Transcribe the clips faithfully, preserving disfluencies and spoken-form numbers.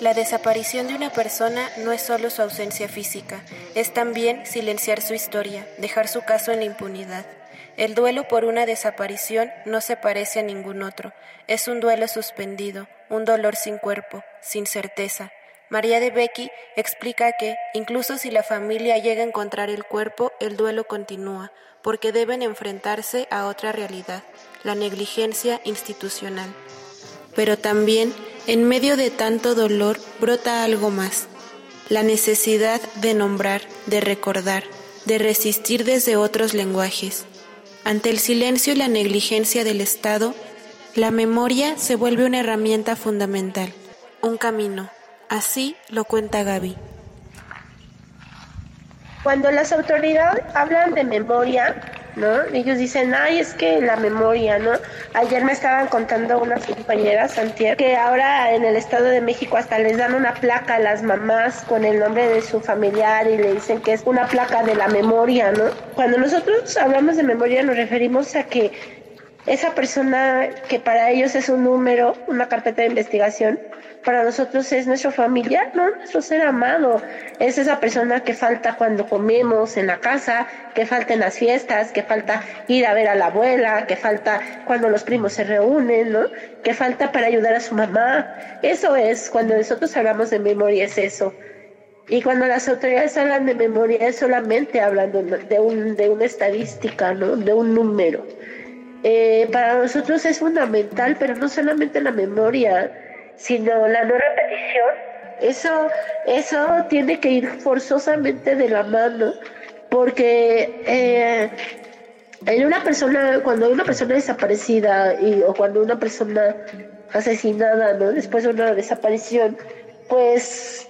La desaparición de una persona no es solo su ausencia física, es también silenciar su historia, dejar su caso en la impunidad. El duelo por una desaparición no se parece a ningún otro, es un duelo suspendido, un dolor sin cuerpo, sin certeza. María de Becky explica que, incluso si la familia llega a encontrar el cuerpo, el duelo continúa, porque deben enfrentarse a otra realidad, la negligencia institucional. Pero también, en medio de tanto dolor, brota algo más, la necesidad de nombrar, de recordar, de resistir desde otros lenguajes. Ante el silencio y la negligencia del Estado, la memoria se vuelve una herramienta fundamental, un camino. Así lo cuenta Gaby. Cuando las autoridades hablan de memoria, ¿no? Ellos dicen, ay, es que la memoria, ¿no? Ayer me estaban contando unas compañeras, antier, que ahora en el Estado de México hasta les dan una placa a las mamás con el nombre de su familiar y le dicen que es una placa de la memoria, ¿no? Cuando nosotros hablamos de memoria nos referimos a que esa persona que para ellos es un número, una carpeta de investigación, para nosotros es nuestro familiar, ¿no? Nuestro ser amado. Es esa persona que falta cuando comemos en la casa, que falta en las fiestas, que falta ir a ver a la abuela, que falta cuando los primos se reúnen, ¿no? Que falta para ayudar a su mamá. Eso es, cuando nosotros hablamos de memoria, es eso. Y cuando las autoridades hablan de memoria, es solamente hablando de, un, de una estadística, ¿no? De un número. Eh, para nosotros es fundamental, pero no solamente la memoria, sino la no repetición. Eso, eso tiene que ir forzosamente de la mano, porque eh, en una persona, cuando hay una persona desaparecida y, o cuando una persona asesinada, ¿no? Después de una desaparición, pues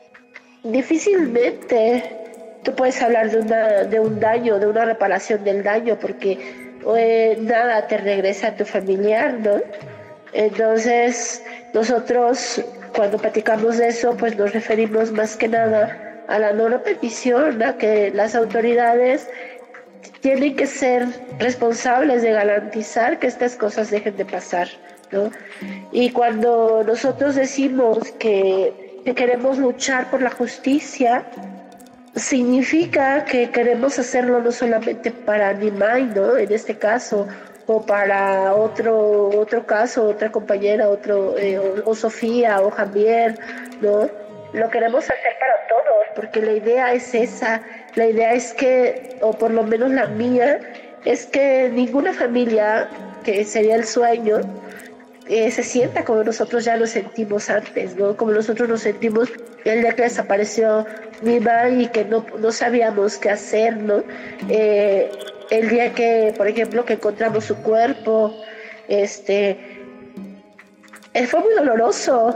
difícilmente tú puedes hablar de, una, de un daño, de una reparación del daño, porque eh, nada te regresa a tu familiar, ¿no? Entonces, nosotros cuando platicamos de eso, pues nos referimos más que nada a la no repetición, a que las autoridades tienen que ser responsables de garantizar que estas cosas dejen de pasar, ¿no? Y cuando nosotros decimos que, que queremos luchar por la justicia, significa que queremos hacerlo no solamente para Nimai, ¿no? En este caso, o para otro otro caso, otra compañera, otro eh, o, o Sofía o Javier, ¿no? Lo queremos hacer para todos, porque la idea es esa, la idea es que, o por lo menos la mía, es que ninguna familia, que sería el sueño, eh, se sienta como nosotros ya nos sentimos antes, ¿no? Como nosotros nos sentimos el día que desapareció mi mamá y que no, no sabíamos qué hacer, ¿no? Eh, el día que, por ejemplo, que encontramos su cuerpo, este, eh, fue muy doloroso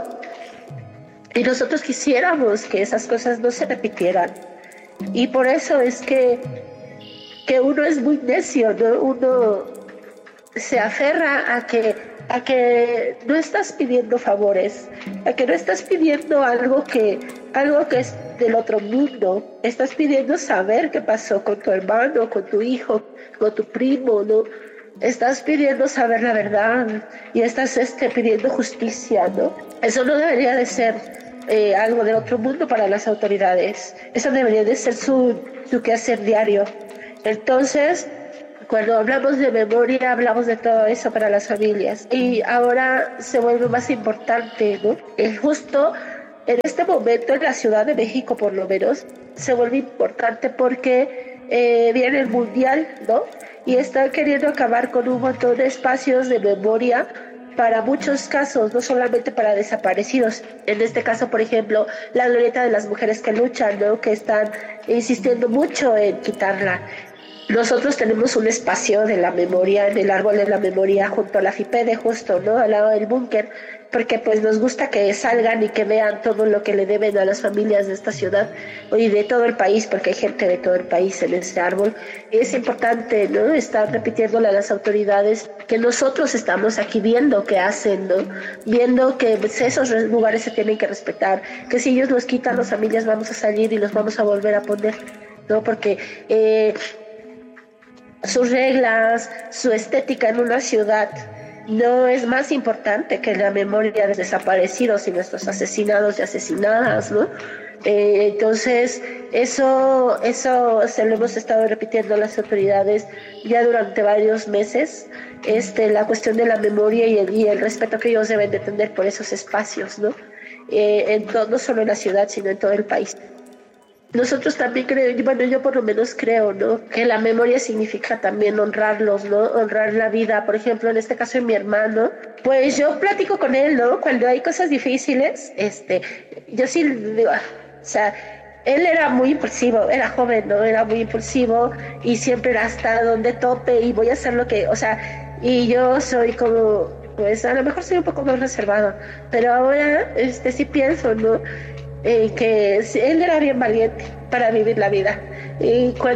y nosotros quisiéramos que esas cosas no se repitieran, y por eso es que, que uno es muy necio, ¿no? Uno se aferra a que, a que no estás pidiendo favores, a que no estás pidiendo algo que, algo que es del otro mundo. Estás pidiendo saber qué pasó con tu hermano, con tu hijo, con tu primo, ¿no? Estás pidiendo saber la verdad y estás este, pidiendo justicia, ¿no? Eso no debería de ser eh, algo del otro mundo para las autoridades. Eso debería de ser su, su quehacer diario. Entonces, cuando hablamos de memoria, hablamos de todo eso para las familias. Y ahora se vuelve más importante, ¿no? Es justo en este momento en la Ciudad de México, por lo menos, se vuelve importante porque eh, viene el Mundial, ¿no? Y están queriendo acabar con un montón de espacios de memoria para muchos casos, no solamente para desaparecidos. En este caso, por ejemplo, la glorieta de las mujeres que luchan, ¿no? Que están insistiendo mucho en quitarla. Nosotros tenemos un espacio de la memoria, en el árbol de la memoria, junto a la FIPEDE, justo, ¿no? Al lado del búnker, porque pues nos gusta que salgan y que vean todo lo que le deben a las familias de esta ciudad y de todo el país, porque hay gente de todo el país en este árbol. Es importante, ¿no? Estar repitiéndole a las autoridades que nosotros estamos aquí viendo qué hacen, ¿no? Viendo que pues, esos lugares se tienen que respetar, que si ellos los quitan, las familias vamos a salir y los vamos a volver a poner, ¿no? Porque eh, sus reglas, su estética en una ciudad no es más importante que la memoria de los desaparecidos y nuestros asesinados y asesinadas, ¿no? Eh, entonces, eso, eso se lo hemos estado repitiendo a las autoridades ya durante varios meses, este, la cuestión de la memoria y el, y el respeto que ellos deben de tener por esos espacios, ¿no? Eh, en to, no solo en la ciudad, sino en todo el país. Nosotros también creo, bueno, yo por lo menos creo, ¿no? Que la memoria significa también honrarlos, ¿no? Honrar la vida. Por ejemplo, en este caso de mi hermano, pues yo platico con él, ¿no? Cuando hay cosas difíciles, este, yo sí digo, o sea, él era muy impulsivo, era joven, ¿no? Era muy impulsivo y siempre era hasta donde tope y voy a hacer lo que, o sea, y yo soy como, pues a lo mejor soy un poco más reservado, pero ahora, este, sí pienso, ¿no? Eh, que él era bien valiente para vivir la vida. Y cuando